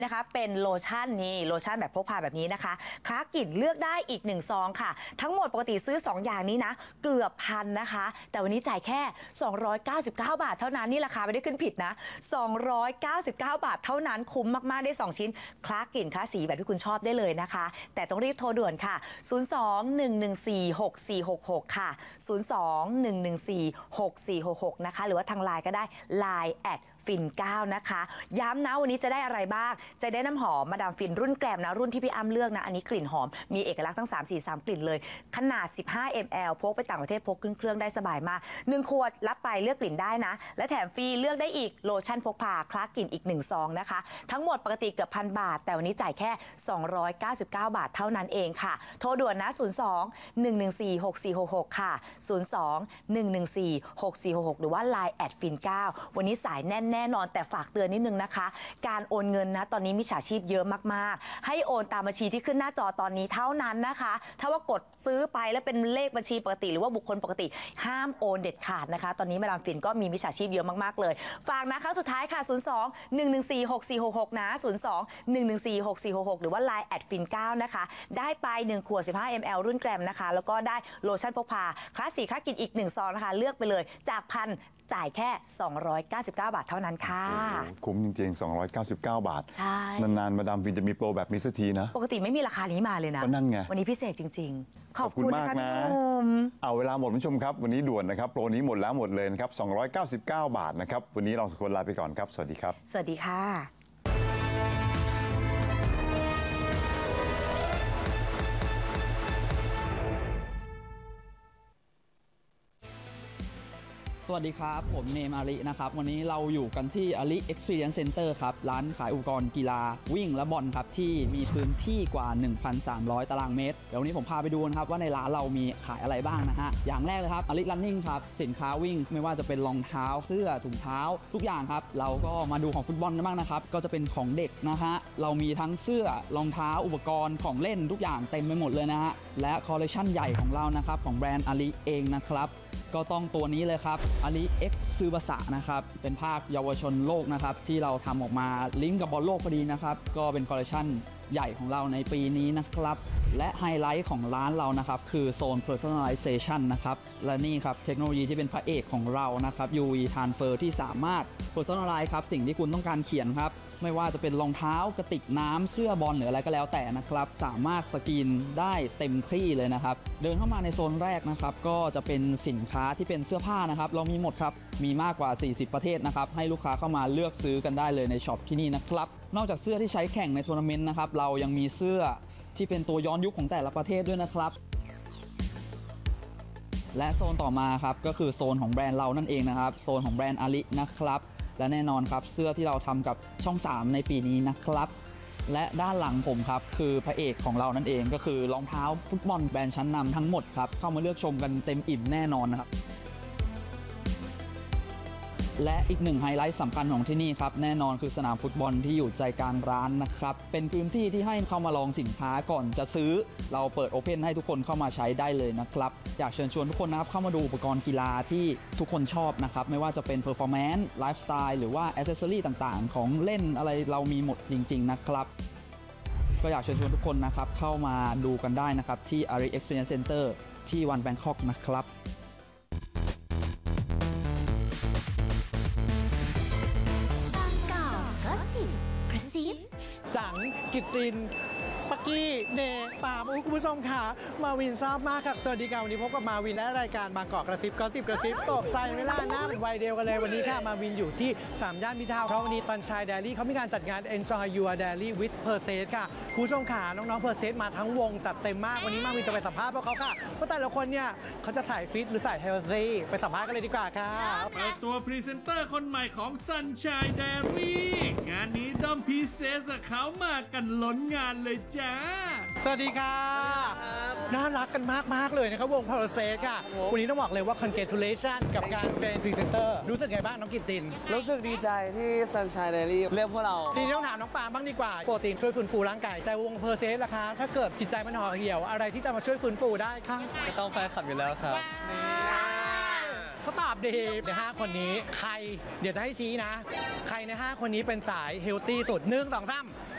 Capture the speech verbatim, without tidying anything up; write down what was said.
นะคะเป็นโลชั่นนี่โลชั่นแบบพกพาแบบนี้นะคะคลาสกลิ่นเลือกได้อีกหนึ่งซองค่ะทั้งหมดปกติซื้อสองอย่างนี้นะเกือบพันนะคะแต่วันนี้จ่ายแค่สองร้อยเก้าสิบเก้าบาทเท่านั้นนี่ราคาไม่ได้ขึ้นผิดนะสองร้อยเก้าสิบเก้าบาทเท่านั้นคุ้มมากๆได้สองชิ้นคลาสกลิ่นคลาสสีแบบที่คุณชอบได้เลยนะคะแต่ต้องรีบโทรด่วนค่ะศูนย์ สอง หนึ่ง หนึ่ง สี่ หก สี่ หก หกค่ะศูนย์ สอง หนึ่ง หนึ่ง สี่ หก สี่ หก หกนะคะหรือว่าทางไลน์ก็ได้ ไลน์แอดฟินเก้านะคะย้ำนะวันนี้จะได้อะไรบ้างจะได้น้ำหอมมาดามฟินรุ่นแกรมนะรุ่นที่พี่อ้ำเลือกนะอันนี้กลิ่นหอมมีเอกลักษณ์ทั้งสาม สี่ สามกลิ่นเลยขนาดสิบห้ามิลลิลิตร พกไปต่างประเทศพกขึ้นเครื่องได้สบายมากหนึ่งขวดรับไปเลือกกลิ่นได้นะและแถมฟรีเลือกได้อีกโลชั่นพกพาคลาสกลิ่นอีกหนึ่งซองนะคะทั้งหมดปกติเกือบพันบาทแต่วันนี้จ่ายแค่สองร้อยเก้าสิบเก้าบาทเท่านั้นเองค่ะโทรด่วนนะศูนย์ สอง หนึ่ง หนึ่ง สี่ หก สี่ หก หกค่ะศูนย์ สอง หนึ่ง หนึ่ง สี่ หก สี่ หก หกหรือว่า ไลน์ แอดฟินเก้าวันนี้สายแน่นแน่นอนแต่ฝากเตือนนิดนึงนะคะการโอนเงินนะตอนนี้มิจฉาชีพเยอะมากๆให้โอนตามบัญชีที่ขึ้นหน้าจอตอนนี้เท่านั้นนะคะถ้าว่ากดซื้อไปแล้วเป็นเลขบัญชีปกติหรือว่าบุคคลปกติห้ามโอนเด็ดขาดนะคะตอนนี้มาดามฟินก็มีมิจฉาชีพเยอะมากๆเลยฝากนะครั้งสุดท้ายค่ะศูนย์ สอง หนึ่ง หนึ่ง สี่ หก สี่ หก หกนะศูนย์ สอง หนึ่ง หนึ่ง สี่ หก สี่ หก หกหรือว่า ไลน์ แอดฟินเก้านะคะได้ไปหนึ่งขวดสิบห้ามิลลิลิตร รุ่นแกรมนะคะแล้วก็ได้โลชั่นพกพาคลาสสีคลาสกลิ่นอีกหนึ่งซองนะคะเลือกไปเลยจากพันจ่ายแค่สองร้อยเก้าสิบเก้าบาทเท่านั้นค่ะคุ้มจริงๆสองร้อยเก้าสิบเก้าบาทใช่นานๆมาดามฟินจะมีโปรแบบนี้สักทีนะปกติไม่มีราคานี้มาเลยนะนั่นไงวันนี้พิเศษจริงๆขอบคุณมากนะเอาเวลาหมดผู้ชมครับวันนี้ด่วนนะครับโปรนี้หมดแล้วหมดเลยนะครับสองร้อยเก้าสิบเก้าบาทนะครับวันนี้เราสองคนลาไปก่อนครับสวัสดีครับสวัสดีค่ะสวัสดีครับผมเนมอารินะครับวันนี้เราอยู่กันที่อาริ Experience Center ครับร้านขายอุปกรณ์กีฬาวิ่งและบอลครับที่มีพื้นที่กว่า หนึ่งพันสามร้อย ตารางเมตรเดี๋ยววันนี้ผมพาไปดูนะครับว่าในร้านเรามีขายอะไรบ้างนะฮะอย่างแรกเลยครับอาริ Running ครับสินค้าวิ่งไม่ว่าจะเป็นรองเท้าเสื้อถุงเท้าทุกอย่างครับเราก็มาดูของฟุตบอลกันบ้างนะครับก็จะเป็นของเด็กนะฮะเรามีทั้งเสื้อรองเท้าอุปกรณ์ของเล่นทุกอย่างเต็มไปหมดเลยนะฮะและคอลเลคชันใหญ่ของเรานะครับของแบรนด์อาริเองนะครับก็ต้องตัวนี้เลยครับอาริ X ซูบาสะนะครับเป็นภาคเยาวชนโลกนะครับที่เราทำออกมาลิงก์กับบอลโลกพอดีนะครับก็เป็นคอลเลคชันใหญ่ของเราในปีนี้นะครับและไฮไลท์ของร้านเรานะครับคือโซน Personalization นะครับและนี่ครับเทคโนโลยีที่เป็นพระเอกของเรานะครับ ยู วี Transfer ที่สามารถ Personalize ครับสิ่งที่คุณต้องการเขียนครับไม่ว่าจะเป็นรองเท้ากระติกน้ำเสื้อบอลหรืออะไรก็แล้วแต่นะครับสามารถสกรีนได้เต็มที่เลยนะครับเดินเข้ามาในโซนแรกนะครับก็จะเป็นสินค้าที่เป็นเสื้อผ้านะครับเรามีหมดครับมีมากกว่าสี่สิบประเทศนะครับให้ลูกค้าเข้ามาเลือกซื้อกันได้เลยในช็อปที่นี่นะครับนอกจากเสื้อที่ใช้แข่งในทัวร์นาเมนต์นะครับเรายังมีเสื้อที่เป็นตัวย้อนยุคของแต่ละประเทศด้วยนะครับและโซนต่อมาครับก็คือโซนของแบรนด์เรานั่นเองนะครับโซนของแบรนด์อารินะครับและแน่นอนครับเสื้อที่เราทำกับช่องสามในปีนี้นะครับและด้านหลังผมครับคือพระเอกของเรานั่นเองก็คือรองเท้าฟุตบอลแบรนด์ชั้นนำทั้งหมดครับเข้ามาเลือกชมกันเต็มอิ่มแน่นอนนะครับและอีกหนึ่งไฮไลท์สำคัญของที่นี่ครับแน่นอนคือสนามฟุตบอลที่อยู่ใจกลางร้านนะครับเป็นพื้นที่ที่ให้เข้ามาลองสินค้าก่อนจะซื้อเราเปิดโอเพนให้ทุกคนเข้ามาใช้ได้เลยนะครับอยากเชิญชวนทุกคนนะครับเข้ามาดูอุปกรณ์กีฬาที่ทุกคนชอบนะครับไม่ว่าจะเป็น Performance Lifestyle หรือว่า Accessory ต่างๆของเล่นอะไรเรามีหมดจริงๆนะครับก็อยากเชิญชวนทุกคนนะครับเข้ามาดูกันได้นะครับที่ อาริ Experience Center ที่ One Bangkok นะครับจังกิตตินปักกี้เนปามโอ้คุณผู้ชมค่ะมาวินทราบมากค่ะสวัสดีค่ะวันนี้พบกับมาวินและรายการบางกอกกระซิบก็สิบกระซิบตกใจไม่ล่าหน้าเป็นวัยเดียวกันเลยวันนี้ค่ะมาวินอยู่ที่สามย่านมิตรทาวน์เพราะวันนี้ Sunshine Dairy เขามีการจัดงาน Enjoy Your Dairy with Perset ค่ะคุณผู้ชมค่ะน้องๆ Perset มาทั้งวงจัดเต็มมากวันนี้มาวินจะไปสัมภาษณ์พวกเขาค่ะว่าแต่ละคนเนี่ยเขาจะถ่ายฟิตหรือใส่เฮลซี่ไปสัมภาษณ์กันเลยดีกว่าค่ะเปิดตัวพรีเซนเตอร์คนใหม่ของ Sunshine Dairy งานนี้ด้อมพีเซสเขามากันล้นงานเลยจ้าสวัสดีค่ะน่ารักกันมากมากเลยนะครับวงพาราเซสค่ะวันนี้ต้องบอกเลยว่า congratulation กับการเป็นพรีเซนเตอร์รู้สึกไงบ้างน้องกิตตินรู้สึกดีใจที่ Sunshine Dairy เลือกพวกเราทีนี้ต้องถามน้องปาล์มบ้างดีกว่าโปรตีนช่วยฟื้นฟูร่างกายแต่วงเพอร์เซสล่ะคะถ้าเกิดจิตใจมันห่อเหี่ยวอะไรที่จะมาช่วยฟื้นฟูได้คะก็ต้องแฟนคลับอยู่แล้วครับเขาตอบดีในห้าคนนี้ใครเดี๋ยวจะให้ชี้นะ ใครในห้าคนนี้เป็นสายเฮลตี้สุดหนึ่งสองสาม